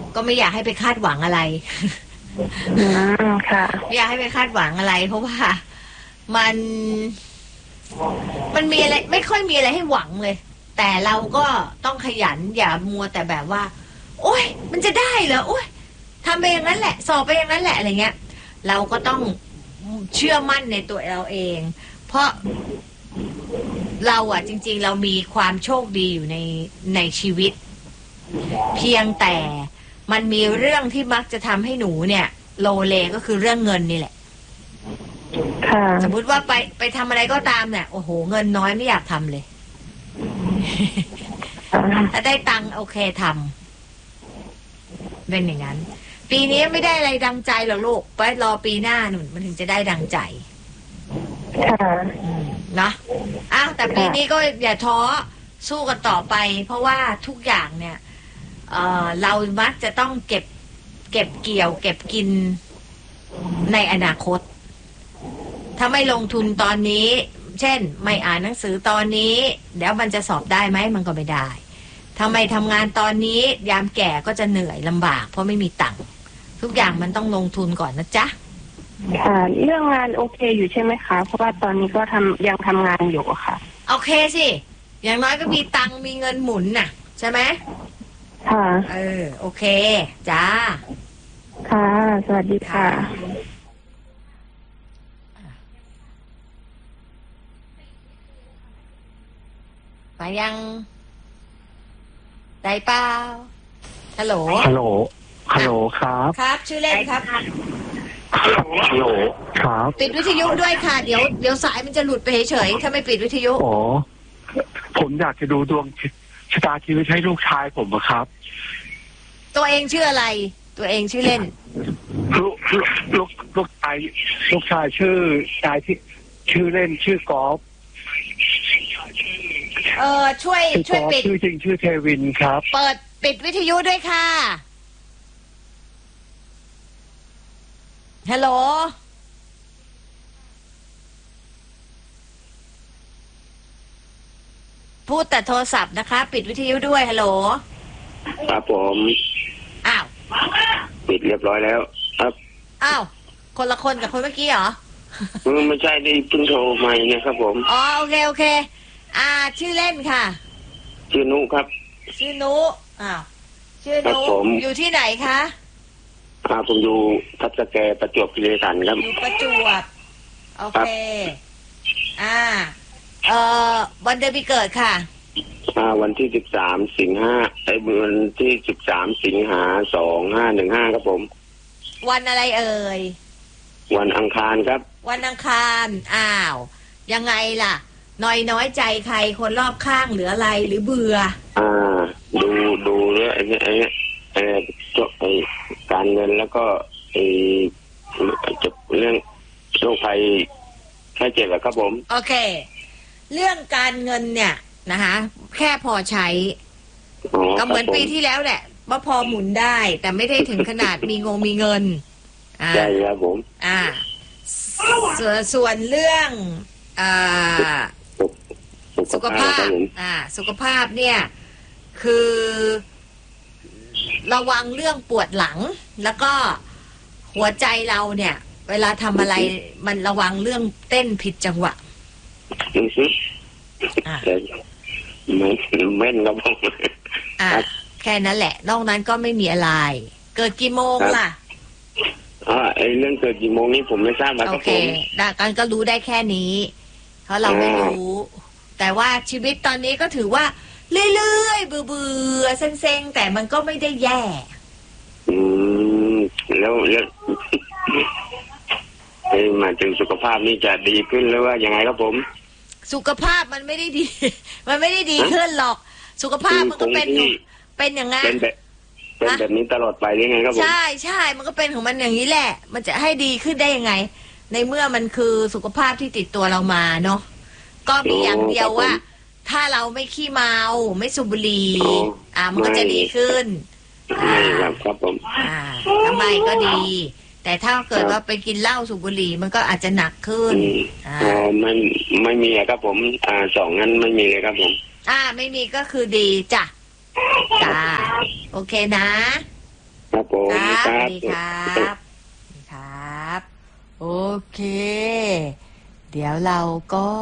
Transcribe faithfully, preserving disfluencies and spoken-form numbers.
ก็ไม่อยากให้ไปคาดหวังอะไรอืมค่ะไม่อยากให้ไปคาดหวังอะไรเพราะว่ามันมันมีอะไรไม่ค่อยมีอะไรให้หวังเลยแต่เราก็ต้องขยันอย่ามัวแต่แบบว่าโอ๊ยมันจะได้เหรอโอ๊ยทำไปอย่างนั้นแหละสอบไปอย่างนั้นแหละอะไรเงี้ยเราก็ต้องเชื่อมั่นในตัวเราเองเพราะเราอ่ะจริงๆเรามีความโชคดีอยู่ในในชีวิตเพียงแต่มันมีเรื่องที่มักจะทำให้หนูเนี่ยโลเลก็คือเรื่องเงินนี่แหละค่ะสมมุติว่าไปไปทำอะไรก็ตามเนี่ยโอ้โหเงินน้อยไม่อยากทำเลยถ้าได้ตังค์โอเคทำเป็นอย่างนั้นปีนี้ไม่ได้อะไรดังใจหรอกลูกไปรอปีหน้าหนุนมันถึงจะได้ดังใจค่ะนะอ้าวแต่ปีนี้ก็อย่าท้อสู้กันต่อไปเพราะว่าทุกอย่างเนี่ยเอ่อเรามักจะต้องเก็บเก็บเกี่ยวเก็บกินในอนาคตถ้าไม่ลงทุนตอนนี้เช่นไม่อ่านหนังสือตอนนี้เดี๋ยวมันจะสอบได้ไหมมันก็ไม่ได้ถ้าไม่ทำงานตอนนี้ยามแก่ก็จะเหนื่อยลำบากเพราะไม่มีตังค์ทุกอย่างมันต้องลงทุนก่อนนะจ๊ะค่ะเรื่องงานโอเคอยู่ใช่ไหมคะเพราะว่าตอนนี้ก็ทำยังทำงานอยู่ค่ะโอเคสิอย่างน้อยก็มีตังค์มีเงินหมุนน่ะใช่ไหมค่ะเออโอเคจ้าค่ะสวัสดีค่ะมายังได้เปล่าฮัลโหลฮัลโหลฮัลโหลครับครับชื่อเล่นครับฮัลโหลครับปิดวิทยุด้วยค่ะเดี๋ยวเดี๋ยวสายมันจะหลุดไปเฉยๆถ้าไม่ปิดวิทยุอ๋อผมอยากจะดูดวงชะตาชีวิตให้ลูกชายผมครับตัวเองชื่ออะไรตัวเองชื่อเล่นลูกลูกลูกลูกชายลูกชายชื่อชายที่ชื่อเล่นชื่อกอล์ฟเออช่วยช่วยปิดชื่อจริงชื่อเทวินครับเปิดปิดวิทยุด้วยค่ะฮัลโหลพูดแต่โทรศัพท์นะคะปิดวิทยุด้วยฮัลโหลครับผมอ้าวปิดเรียบร้อยแล้วครับอ้าวคนละคนกับคนเมื่อกี้เหรอไม่ใช่ได้เพิ่งโทรมาเนี่ยครับผมอ๋อโอเคโอเคอ่าชื่อเล่นค่ะชื่อนุครับชื่อนุอ้าวชื่อนุอยู่ที่ไหนคะอ่าผมอยู่ทับสแกประจวบคีรีขันธ์ครับอยู่ประจวบโอเคอ่าเอ่อวันเดือนปีเกิดค่ะอ่าวันที่สิบสามสิงหาไอ้วันที่สิบสามสิงหาสองห้าหนึ่งห้าครับผมวันอะไรเอ่ยวันอังคารครับวันอังคารอ้าวยังไงล่ะน้อยน้อยใจใครคนรอบข้างหรืออะไรหรือเบื่ออ่าดูดูเรื่องไอ้ไอ้ไอ้ไอ้การเงินแล้วก็ไอ้จบเรื่องโรคภัยแค่เจ็บอะครับผมโอเคเรื่องการเงินเนี่ยนะคะแค่พอใช้ก็เหมือนปีที่แล้วแหละว่าพอหมุนได้แต่ไม่ได้ถึงขนาดมีงงมีเงินใช่ครับผมอ่าส่วนส่วนเรื่องอ่าสุขภาพอ่าสุขภาพเนี่ยคือระวังเรื่องปวดหลังแล้วก็หัวใจเราเนี่ยเวลาทำอะไรมันระวังเรื่องเต้นผิดจังหวะอ่าไม่แม่นครับผมอ่าแค่นั้นแหละนอกนั้นก็ไม่มีอะไรเกิดกี่โมงล่ะอ่าไอเรื่องเกิดกี่โมงนี้ผมไม่ทราบนะครับผมโอเคดังนั้นก็รู้ได้แค่นี้เพราะเราไม่รู้แต่ว่าชีวิตตอนนี้ก็ถือว่าเรื่อยๆเบื่อๆเซ็งๆแต่มันก็ไม่ได้แย่อืมแล้วแล้วไอ้มาถึงสุขภาพนี่จะดีขึ้นหรือว่ายังไงครับผมสุขภาพมันไม่ได้ดีมันไม่ได้ดีขึ้นหรอกสุขภาพมันก็เป็นเป็นอย่างงั้นเป็นแบบเป็นแบบนี้ตลอดไปยังไงครับผมใช่ใช่มันก็เป็นของมันอย่างนี้แหละมันจะให้ดีขึ้นได้ยังไงในเมื่อมันคือสุขภาพที่ติดตัวเรามาเนาะก็มีอย่างเดียวว่าถ้าเราไม่ขี้เมาไม่สูบบุหรี่อ่ามันก็จะดีขึ้นครับครับผมอ่าทำไมก็ดีแต่ถ้าเกิดว่าไปกินเหล้าสูบบุหรี่มันก็อาจจะหนักขึ้นอ๋อมันไม่มีครับผมอ่าสองนั้นไม่มีเลยครับผมอ่าไม่มีก็คือดีจ้ะจ้าโอเคนะครับผมครับคสรัวับสดีครับสวัสดีครับ โอเค เดี๋ยวเราก็